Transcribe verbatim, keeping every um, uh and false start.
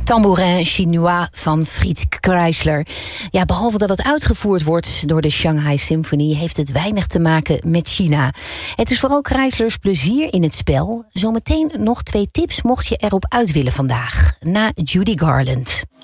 Tambourin Chinois van Fritz Kreisler. Ja, behalve dat het uitgevoerd wordt door de Shanghai Symphony, heeft het weinig te maken met China. Het is vooral Kreislers plezier in het spel. Zometeen nog twee tips mocht je erop uit willen vandaag. Na Judy Garland.